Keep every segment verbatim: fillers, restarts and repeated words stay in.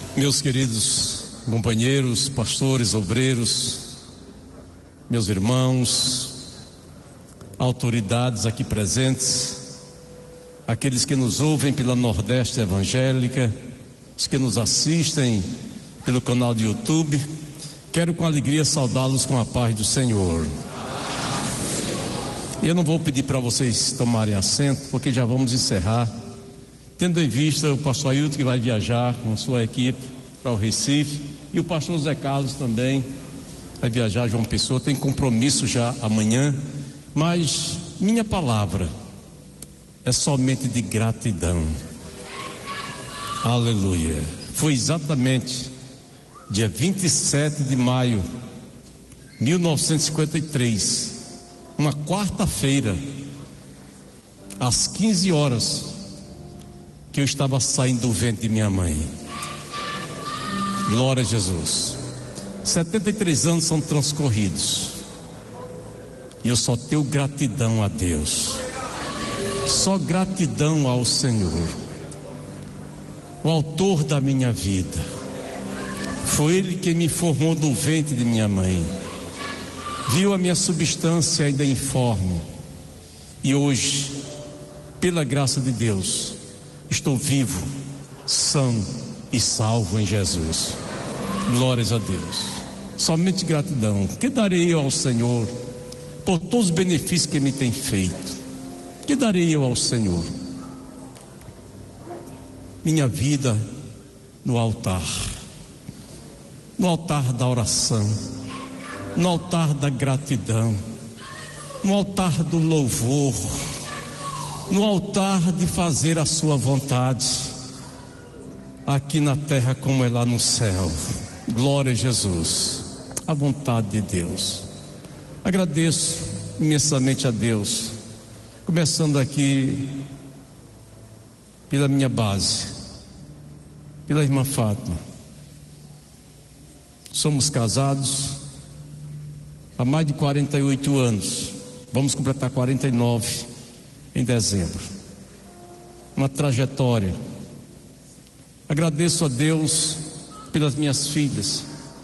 Meus queridos companheiros, pastores, obreiros, meus irmãos, autoridades aqui presentes, aqueles que nos ouvem pela Nordeste Evangélica, os que nos assistem pelo canal do YouTube, quero com alegria saudá-los com a paz do Senhor. Eu não vou pedir para vocês tomarem assento, porque já vamos encerrar, tendo em vista o pastor Ailton, que vai viajar com sua equipe para o Recife, e o pastor Zé Carlos também vai viajar a João Pessoa, tem compromisso já amanhã, mas minha palavra é somente de gratidão. Aleluia. Foi exatamente dia vinte e sete de maio de mil novecentos e cinquenta e três, uma quarta-feira, às quinze horas, que eu estava saindo do ventre de minha mãe. Glória a Jesus. setenta e três anos são transcorridos e eu só tenho gratidão a Deus, só gratidão ao Senhor, o autor da minha vida. Foi Ele que me formou no ventre de minha mãe, viu a minha substância ainda informe, e hoje, pela graça de Deus, estou vivo, são e salvo em Jesus. Glórias a Deus. Somente gratidão. Que darei eu ao Senhor por todos os benefícios que me tem feito? Que darei eu ao Senhor? Minha vida no altar, no altar da oração, no altar da gratidão, no altar do louvor, no altar de fazer a sua vontade, aqui na terra como é lá no céu. Glória a Jesus. A vontade de Deus. Agradeço imensamente a Deus, começando aqui pela minha base, pela irmã Fátima. Somos casados há mais de quarenta e oito anos, vamos completar quarenta e nove em dezembro. Uma trajetória. Agradeço a Deus pelas minhas filhas,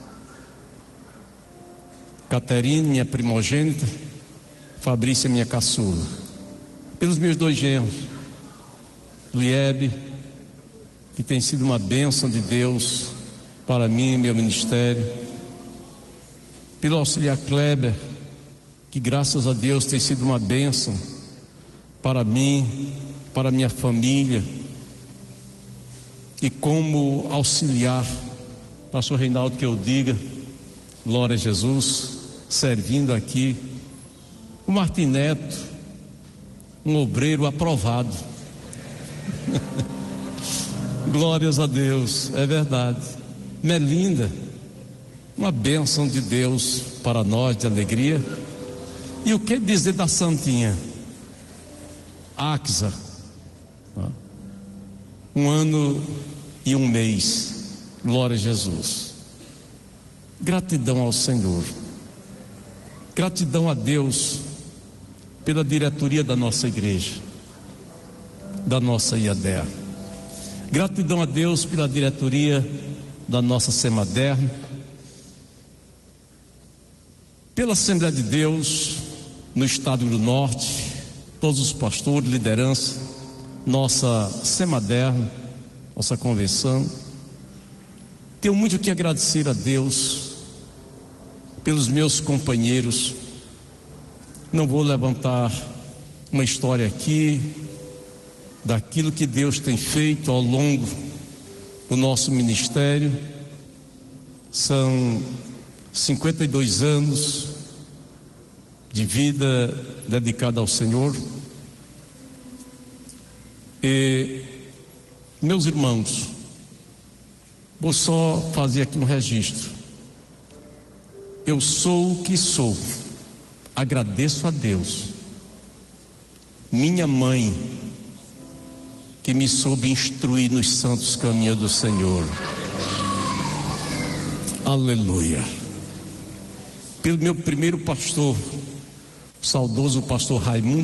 Caterine, minha primogênita, Fabrícia, minha caçula, pelos meus dois genros, Liebe, que tem sido uma bênção de Deus para mim e meu ministério, pelo auxiliar Kleber, que graças a Deus tem sido uma bênção para mim, para minha família, e como auxiliar, pastor Reinaldo, que eu diga, glória a Jesus, servindo aqui, o Martim Neto, um obreiro aprovado. Glórias a Deus, é verdade. Melinda, uma bênção de Deus para nós, de alegria. E o que dizer da Santinha? Axa, um ano e um mês. Glória a Jesus. Gratidão ao Senhor, gratidão a Deus pela diretoria da nossa igreja, da nossa I A D E A, gratidão a Deus pela diretoria da nossa Semaderno, pela Assembleia de Deus no estado do Norte, todos os pastores, liderança, nossa Semaderno, nossa convenção. Tenho muito que agradecer a Deus pelos meus companheiros. Não vou levantar uma história aqui daquilo que Deus tem feito ao longo do nosso ministério. São cinquenta e dois anos de vida dedicada ao Senhor. E, meus irmãos, vou só fazer aqui um registro. Eu sou o que sou, agradeço a Deus. Minha mãe, que me soube instruir nos santos caminhos do Senhor. Aleluia. Pelo meu primeiro pastor, o saudoso pastor Raimundo